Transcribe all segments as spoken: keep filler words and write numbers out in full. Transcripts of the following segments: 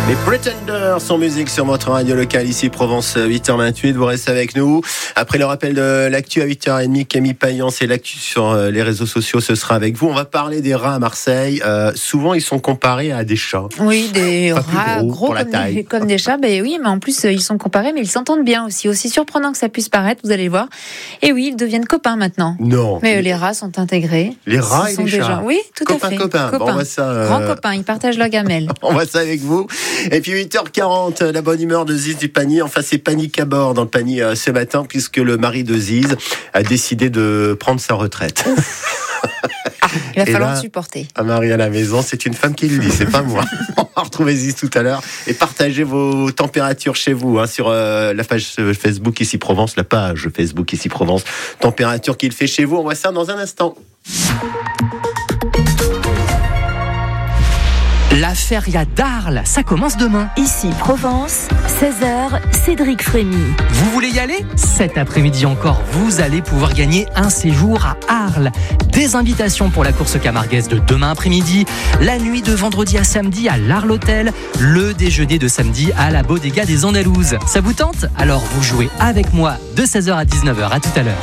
Les Pretenders sont musique sur votre radio locale ici Provence huit heures vingt-huit. Vous restez avec nous. Après le rappel de l'actu à huit heures trente, Camille Payan, c'est l'actu sur les réseaux sociaux, ce sera avec vous. On va parler des rats à Marseille. Euh, souvent, ils sont comparés à des chats. Oui, des Pas rats gros, gros pour la comme, taille. des, comme des chats. Ben oui, mais en plus, ils sont comparés, mais ils s'entendent bien aussi. Aussi surprenant que ça puisse paraître, vous allez le voir. Et oui, ils deviennent copains maintenant. Non. Mais euh, les rats sont intégrés. Les rats Ce et sont les des chats. gens- Oui, tout Copains, à fait. copains. Bon, on voit ça, euh, Grands copains, ils partagent leur gamelle. On voit ça avec vous. Et puis huit heures quarante, la bonne humeur de Ziz du panier. Enfin, c'est panique à bord dans le panier euh, ce matin, puisque le mari de Ziz a décidé de prendre sa retraite. Il va Et falloir là, supporter. Un mari à la maison, c'est une femme qui le dit, c'est pas moi. On va retrouver Ziz tout à l'heure et partagez vos températures chez vous hein, sur euh, la page Facebook ici Provence, la page Facebook ici Provence. Température qu'il fait chez vous, on voit ça dans un instant. La feria d'Arles, ça commence demain. Ici Provence, seize heures, Cédric Frémy. Vous voulez y aller ? Cet après-midi encore, vous allez pouvoir gagner un séjour à Arles. Des invitations pour la course camarguaise de demain après-midi, la nuit de vendredi à samedi à l'Arles Hôtel, le déjeuner de samedi à la Bodega des Andalouses. Ça vous tente ? Alors vous jouez avec moi de seize heures à dix-neuf heures. À tout à l'heure.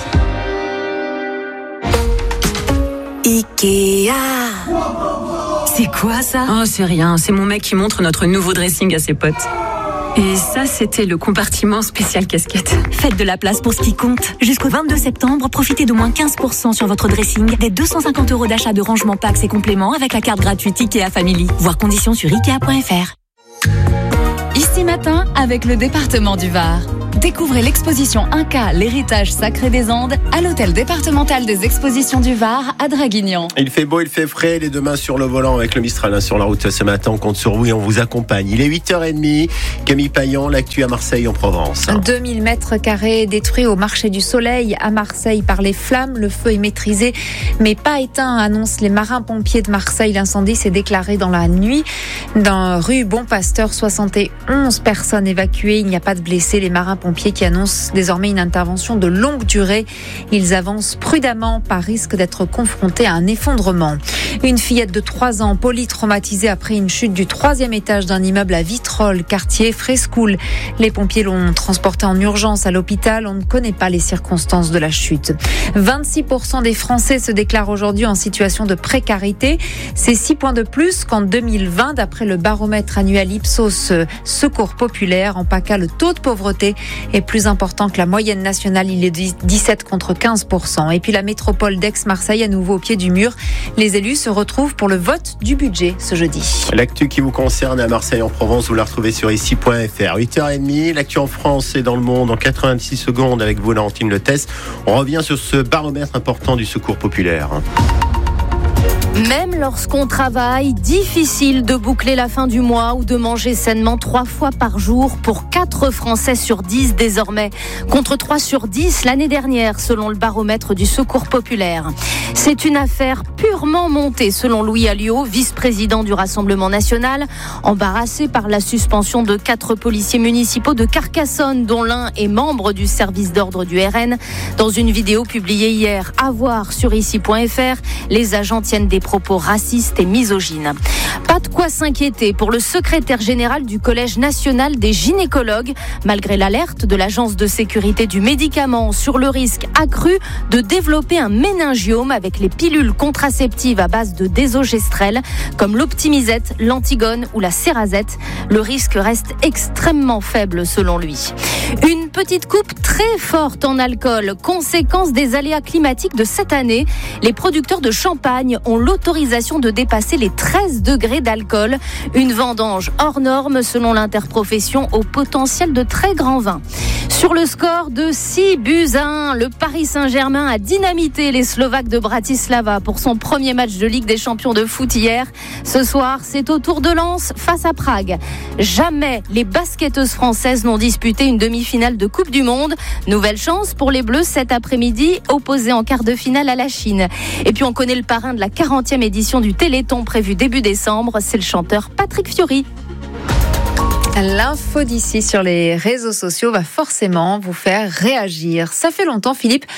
Ikea. C'est quoi ça ? Oh, c'est rien, c'est mon mec qui montre notre nouveau dressing à ses potes. Et ça, c'était le compartiment spécial casquette. Faites de la place pour ce qui compte. Jusqu'au vingt-deux septembre, profitez d'au moins quinze pour cent sur votre dressing, des deux cent cinquante euros d'achat de rangement packs et compléments avec la carte gratuite Ikea Family. Voir conditions sur ikea point f r. Ici Matin avec le département du Var. Découvrez l'exposition Inca, l'héritage sacré des Andes à l'hôtel départemental des expositions du Var à Draguignan. Il fait beau, il fait frais, les deux mains sur le volant avec le Mistral hein, sur la route ce matin. On compte sur vous et on vous accompagne. Il est huit heures trente. Camille Payan, l'actu à Marseille en Provence. deux mille mètres carrés détruits au marché du Soleil à Marseille par les flammes. Le feu est maîtrisé mais pas éteint, annoncent les marins-pompiers de Marseille. L'incendie s'est déclaré dans la nuit dans rue Bon Pasteur. soixante et onze personnes évacuées. Il n'y a pas de blessés. Les marins-pompiers qui annoncent désormais une intervention de longue durée. Ils avancent prudemment par risque d'être confrontés à un effondrement. Une fillette de trois ans polytraumatisée après une chute du troisième étage d'un immeuble à Vitrolles, quartier Frescoul. Les pompiers l'ont transportée en urgence à l'hôpital. On ne connaît pas les circonstances de la chute. vingt-six pour cent des Français se déclarent aujourd'hui en situation de précarité. C'est six points de plus qu'en deux mille vingt d'après le baromètre annuel Ipsos Secours Populaire. En PACA, le taux de pauvreté est plus important que la moyenne nationale. Il est dix-sept contre quinze pour cent. Et puis la métropole d'Aix-Marseille à nouveau au pied du mur. Les élus se retrouvent pour le vote du budget ce jeudi. L'actu qui vous concerne à Marseille en Provence, vous la retrouvez sur ici point f r. huit heures trente, l'actu en France et dans le monde en quatre-vingt-six secondes avec vous, Valentine Letès. On revient sur ce baromètre important du Secours Populaire. Même lorsqu'on travaille, difficile de boucler la fin du mois ou de manger sainement trois fois par jour pour quatre Français sur dix désormais, contre trois sur dix l'année dernière selon le baromètre du Secours Populaire. C'est une affaire purement montée selon Louis Alliot, vice-président du Rassemblement National, embarrassé par la suspension de quatre policiers municipaux de Carcassonne, dont l'un est membre du service d'ordre du R N. Dans une vidéo publiée hier à voir sur ici point f r, les agents tiennent des propos racistes et misogynes. Pas de quoi s'inquiéter pour le secrétaire général du Collège national des gynécologues, malgré l'alerte de l'Agence de sécurité du médicament sur le risque accru de développer un méningiome avec les pilules contraceptives à base de désogestrel, comme l'Optimisette, l'Antigone ou la Cerazette. Le risque reste extrêmement faible selon lui. Une petite coupe très forte en alcool, conséquence des aléas climatiques de cette année. Les producteurs de champagne ont l'autorisation de dépasser les treize degrés d'alcool. Une vendange hors norme selon l'interprofession au potentiel de très grand vin. Sur le score de six buts à un, le Paris Saint-Germain a dynamité les Slovaques de Bratislava pour son premier match de Ligue des Champions de foot hier. Ce soir, c'est au tour de Lens face à Prague. Jamais les basketteuses françaises n'ont disputé une demi-finale de Coupe du Monde. Nouvelle chance pour les Bleus cet après-midi, opposés en quart de finale à la Chine. Et puis on connaît le parrain de la quarantième édition du Téléthon prévu début décembre, c'est le chanteur Patrick Fiori. L'info d'ici sur les réseaux sociaux va forcément vous faire réagir. Ça fait longtemps, Philippe,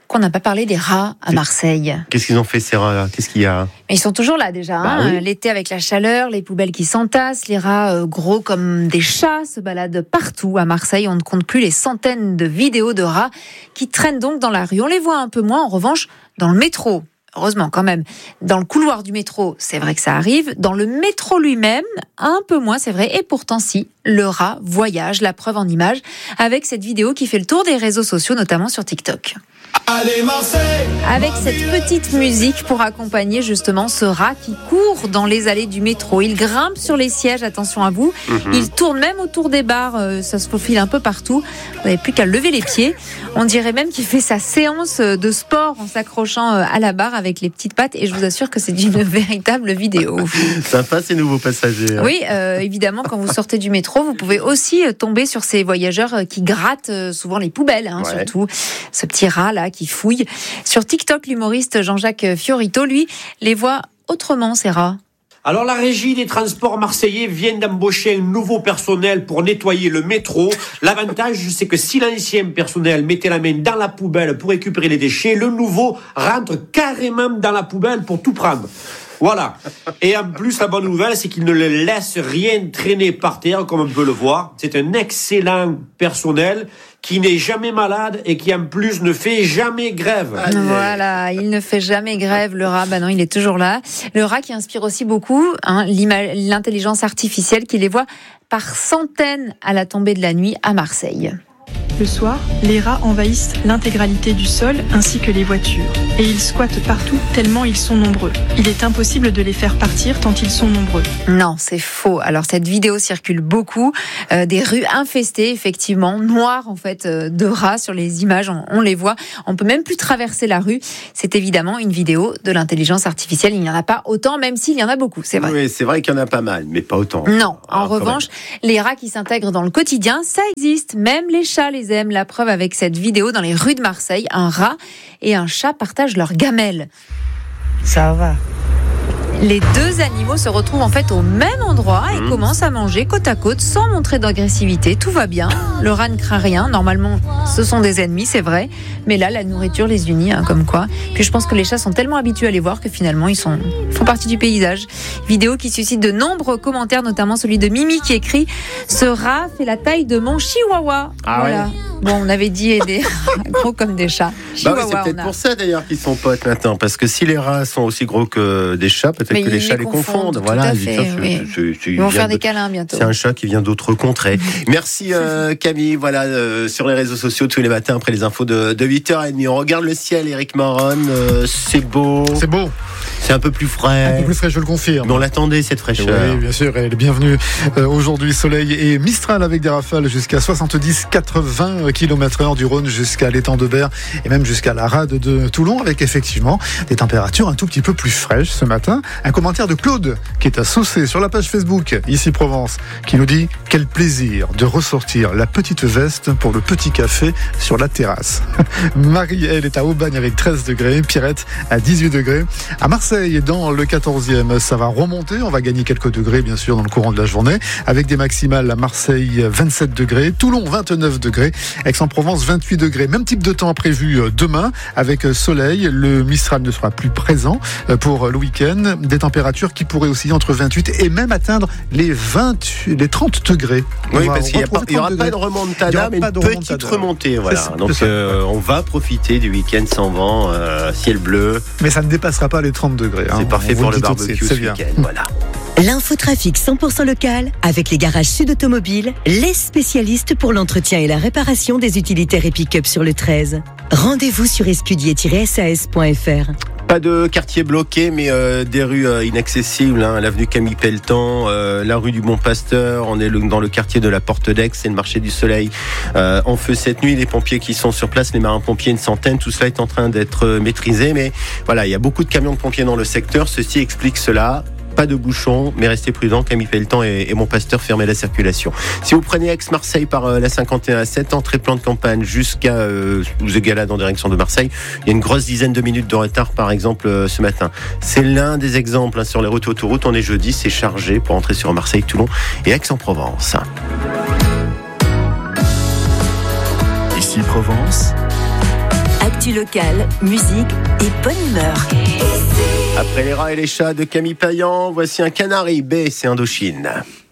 qu'on n'a pas parlé des rats à Marseille. Qu'est-ce qu'ils ont fait ces rats-là ? Qu'est-ce qu'il y a ? Ils sont toujours là déjà. Bah hein. oui. L'été avec la chaleur, les poubelles qui s'entassent, les rats euh, gros comme des chats se baladent partout. À Marseille, on ne compte plus les centaines de vidéos de rats qui traînent donc dans la rue. On les voit un peu moins, en revanche, dans le métro. Heureusement quand même. Dans le couloir du métro, c'est vrai que ça arrive. Dans le métro lui-même, un peu moins, c'est vrai. Et pourtant, si, le rat voyage, la preuve en image, avec cette vidéo qui fait le tour des réseaux sociaux, notamment sur TikTok. Allez Marseille, Avec cette petite musique pour accompagner justement ce rat qui court dans les allées du métro. Il grimpe sur les sièges, attention à vous. Mm-hmm. Il tourne même autour des barres, euh, ça se faufile un peu partout. Vous n'avez plus qu'à lever les pieds. On dirait même qu'il fait sa séance de sport en s'accrochant à la barre avec les petites pattes. Et je vous assure que c'est une véritable vidéo. Sympa ces nouveaux passagers. Hein. Oui, euh, évidemment, quand vous sortez du métro, vous pouvez aussi tomber sur ces voyageurs qui grattent souvent les poubelles, hein, ouais. Surtout ce petit rat là qui fouille. Sur TikTok, l'humoriste Jean-Jacques Fiorito, lui, les voit autrement, ces rats. Alors la régie des transports marseillais vient d'embaucher un nouveau personnel pour nettoyer le métro. L'avantage, c'est que si l'ancien personnel mettait la main dans la poubelle pour récupérer les déchets, le nouveau rentre carrément dans la poubelle pour tout prendre. Voilà. Et en plus, la bonne nouvelle, c'est qu'il ne laisse rien traîner par terre, comme on peut le voir. C'est un excellent personnel qui n'est jamais malade et qui en plus ne fait jamais grève. Voilà, il ne fait jamais grève, le rat. Bah non, il est toujours là. Le rat qui inspire aussi beaucoup, hein, l'intelligence artificielle qui les voit par centaines à la tombée de la nuit à Marseille. Le soir, les rats envahissent l'intégralité du sol ainsi que les voitures. Et ils squattent partout tellement ils sont nombreux. Il est impossible de les faire partir tant ils sont nombreux. Non, c'est faux. Alors cette vidéo circule beaucoup. Euh, des rues infestées, effectivement, noires en fait, euh, de rats sur les images. On, on les voit. On peut même plus traverser la rue. C'est évidemment une vidéo de l'intelligence artificielle. Il n'y en a pas autant, même s'il y en a beaucoup, c'est vrai. Oui, c'est vrai qu'il y en a pas mal, mais pas autant. Non, en Alors, revanche, les rats qui s'intègrent dans le quotidien, ça existe. Même les chats les aiment. La preuve avec cette vidéo dans les rues de Marseille, un rat et un chat partagent leur gamelle. Ça va. Les deux animaux se retrouvent en fait au même endroit et mmh. commencent à manger côte à côte sans montrer d'agressivité. Tout va bien. Le rat ne craint rien. Normalement, ce sont des ennemis, c'est vrai. Mais là, la nourriture les unit, hein, comme quoi. Puis je pense que les chats sont tellement habitués à les voir que finalement, ils sont, font partie du paysage. Vidéo qui suscite de nombreux commentaires, notamment celui de Mimi qui écrit « Ce rat fait la taille de mon chihuahua ». Ah voilà. Ouais. Bon, on avait dit des gros comme des chats. Bah oui, c'est peut-être a... pour ça d'ailleurs qu'ils sont potes maintenant. Parce que si les rats sont aussi gros que des chats, peut-être Mais que les chats les confondent. confondent. Voilà, fait, c'est, oui. c'est, c'est, ils vont faire de... des câlins bientôt. C'est un chat qui vient d'autres contrées. Merci euh, Camille. Voilà, euh, sur les réseaux sociaux tous les matins après les infos de, de huit heures trente. On regarde le ciel, Eric Moron. Euh, c'est beau. C'est beau. C'est un peu plus frais. Un peu plus frais, je le confirme. Mais on l'attendait cette fraîcheur. Oui, bien sûr. Elle est bienvenue. Euh, aujourd'hui, soleil et Mistral avec des rafales jusqu'à soixante-dix à quatre-vingts kilomètres heure du Rhône jusqu'à l'étang de Berre et même jusqu'à la rade de Toulon avec effectivement des températures un tout petit peu plus fraîches ce matin. Un commentaire de Claude qui est à Saucé sur la page Facebook Ici Provence qui nous dit « Quel plaisir de ressortir la petite veste pour le petit café sur la terrasse. » Marie, elle, est à Aubagne avec treize degrés. Pierrette à dix-huit degrés. À Marseille, dans le quatorzième, ça va remonter. On va gagner quelques degrés, bien sûr, dans le courant de la journée avec des maximales à Marseille vingt-sept degrés. Toulon vingt-neuf degrés. Aix-en-Provence vingt-huit degrés. Même type de temps prévu demain avec soleil. Le Mistral ne sera plus présent pour le week-end. Des températures qui pourraient aussi entre vingt-huit et même atteindre les vingt, les trente degrés. Oui, parce qu'il n'y aura pas de remontada, mais une petite remontée. Voilà. Donc euh, on va profiter du week-end sans vent, euh, ciel bleu. Mais ça ne dépassera pas les trente degrés. Hein. C'est parfait pour le barbecue ce week-end. Voilà. L'infotrafic cent pour cent local avec les garages Sud Automobile, les spécialistes pour l'entretien et la réparation des utilitaires et pick-up sur le treize. Rendez-vous sur escudier tiret s a s point f r. Pas de quartier bloqué, mais euh, des rues euh, inaccessibles. Hein. L'avenue Camille Pelletan, euh, la rue du Bon Pasteur. On est le, dans le quartier de la Porte d'Aix, c'est le marché du Soleil. Euh, en feu cette nuit, les pompiers qui sont sur place, les marins-pompiers, une centaine. Tout cela est en train d'être maîtrisé. Mais voilà, il y a beaucoup de camions de pompiers dans le secteur. Ceci explique cela. Pas de bouchons, mais restez prudents. Camille Pelletan et, et Montpasteur fermaient la circulation. Si vous prenez Aix-Marseille par euh, la cinquante et un A sept, entrée plan de campagne jusqu'à euh, Zegalade en direction de Marseille, il y a une grosse dizaine de minutes de retard, par exemple, euh, ce matin. C'est l'un des exemples hein, sur les routes autoroutes. On est jeudi, c'est chargé pour entrer sur Marseille, Toulon et Aix-en-Provence. Ici Provence. Actu Actu locale, musique et bonne humeur. Après les rats et les chats de Camille Payan, voici un canari, B, c'est Indochine.